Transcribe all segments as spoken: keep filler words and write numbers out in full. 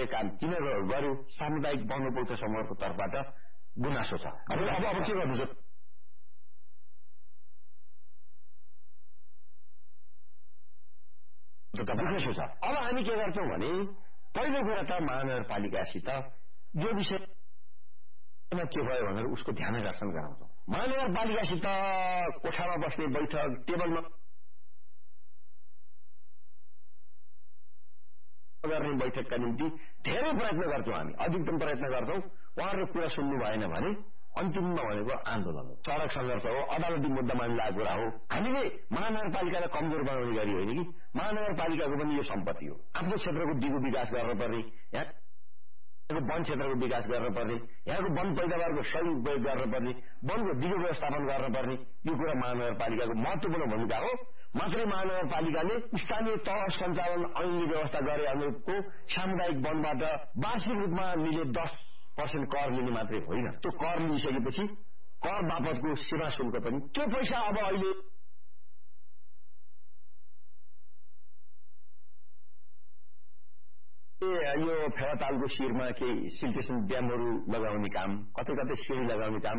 काम किन गर्यो सामुदायिक बनोपौठ समूहको तर्फबाट गुनासो छ। अब अब अब के गर्नु छ गुनासो छ। अब हामी के गर्छौं भने पहिलो कुरा त महानगरपालिकासित यो विषयमा के भयो भनेर उसको ध्यान आकर्षण गराउँछौं। महानगरपालिकासित कोठामा बस्ने बैठक टेबलमा गर्ने बैठकका निम्ति धेरै प्रयत्न गर्छौं हामी, अधिकतम प्रयत्न गर्छौं। उहाँहरूको कुरा सुन्नु भएन भने अन्तिममा भनेको आन्दोलन हो, सड़क संघर्ष हो, अदालती मुद्दा मामिलाको कुरा हो। हामीले महानगरपालिकालाई कमजोर बनाउने गरी होइन कि महानगरपालिकाको पनि यो सम्पत्ति हो। आफ्नो क्षेत्रको दिगो विकास गर्नुपर्ने, यहाँको वन क्षेत्रको विकास गर्नुपर्ने, यहाँको वन पैदावारको सही उपयोग गर्नुपर्ने, वनको दिगो व्यवस्थापन गर्नुपर्ने, यो कुरा महानगरपालिकाको महत्वपूर्ण भूमिका हो। मात्रै महानगरपालिकाले स्थानीय तह सञ्चालन ऐनले व्यवस्था गरे अनुरूपको सामुदायिक वनबाट वार्षिक रूपमा लिने दस पर्सेन्ट कर लिने मात्रै होइन, त्यो कर लिइसकेपछि कर बापतको सीमा शुल्क पनि त्यो पैसा अब अहिले यो फेवातालको शिरमा केही सिल्टेसन ड्यामहरू लगाउने काम, कतै कतै सिँढी लगाउने काम,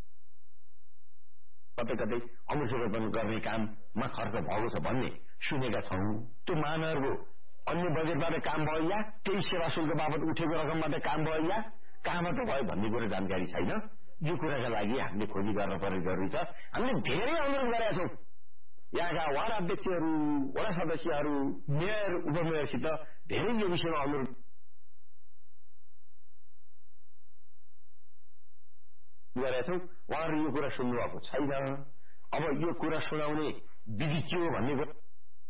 कतै कतै अमृतरोपण गर्ने काममा खर्च भएको छ भन्ने सुनेका छौं। त्यो महानगरको अन्य बजेटबाट काम भयो या त्यही सेवा शुल्क बापत उठेको रकमबाट काम भयो या कहाँबाट भयो भन्ने कुरा जानकारी छैन। यो कुराका लागि हामीले खोजी गर्न पर्ने जरुरी छ। हामीले धेरै अनुरोध गरेका छौं यहाँका वार्ड अध्यक्षहरू, वडा सदस्यहरू, मेयर, उपमेयरसित धेरै यो विषयमा अनुरोध गरेका छौं। उहाँहरू यो कुरा सुन्नुभएको छैन। अब यो कुरा सुनाउने विधि के हो भन्ने